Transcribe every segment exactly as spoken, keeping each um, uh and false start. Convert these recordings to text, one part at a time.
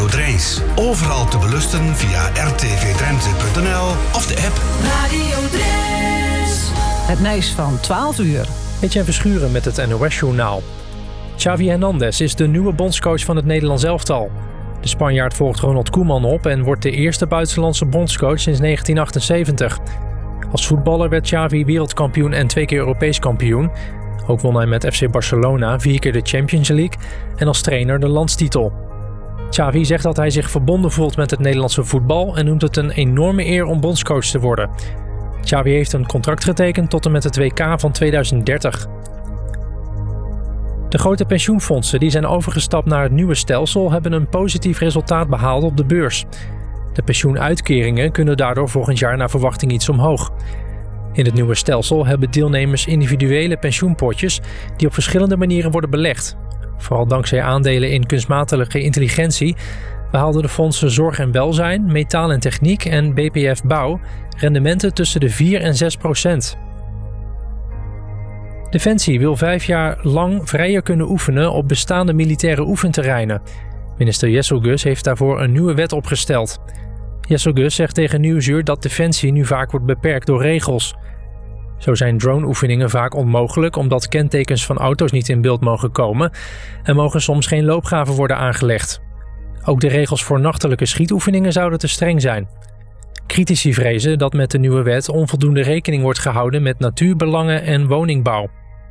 Radio Drijns. Overal te beluisteren via r t v drenthe punt n l of de app. Radio Drijns. Het nieuws van twaalf uur. Etienne Verschuren met het N O S-journaal. Xavi Hernandez is de nieuwe bondscoach van het Nederlands elftal. De Spanjaard volgt Ronald Koeman op en wordt de eerste buitenlandse bondscoach sinds negentien achtenzeventig. Als voetballer werd Xavi wereldkampioen en twee keer Europees kampioen. Ook won hij met F C Barcelona vier keer de Champions League en als trainer de landstitel. Xavi zegt dat hij zich verbonden voelt met het Nederlandse voetbal en noemt het een enorme eer om bondscoach te worden. Xavi heeft een contract getekend tot en met het W K van tweeduizend dertig. De grote pensioenfondsen die zijn overgestapt naar het nieuwe stelsel hebben een positief resultaat behaald op de beurs. De pensioenuitkeringen kunnen daardoor volgend jaar naar verwachting iets omhoog. In het nieuwe stelsel hebben deelnemers individuele pensioenpotjes die op verschillende manieren worden belegd. Vooral dankzij aandelen in kunstmatige intelligentie behaalden de fondsen Zorg en Welzijn, Metaal en Techniek en B P F Bouw rendementen tussen de vier en zes procent. Defensie wil vijf jaar lang vrijer kunnen oefenen op bestaande militaire oefenterreinen. Minister Jesselgus heeft daarvoor een nieuwe wet opgesteld. Jesselgus zegt tegen Nieuwsuur dat Defensie nu vaak wordt beperkt door regels. Zo zijn droneoefeningen vaak onmogelijk omdat kentekens van auto's niet in beeld mogen komen en mogen soms geen loopgraven worden aangelegd. Ook de regels voor nachtelijke schietoefeningen zouden te streng zijn. Critici vrezen dat met de nieuwe wet onvoldoende rekening wordt gehouden met natuurbelangen en woningbouw.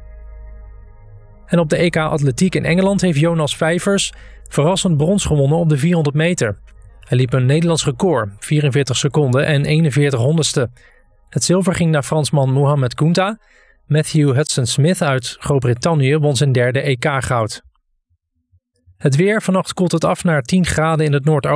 En op de E K Atletiek in Engeland heeft Jonas Vijvers verrassend brons gewonnen op de vierhonderd meter. Hij liep een Nederlands record, vierenveertig seconden en eenenveertig honderdste. Het zilver ging naar Fransman Mohamed Kounta. Matthew Hudson-Smith uit Groot-Brittannië won zijn derde E K-goud. Het weer, vannacht koelt het af naar tien graden in het noordoosten.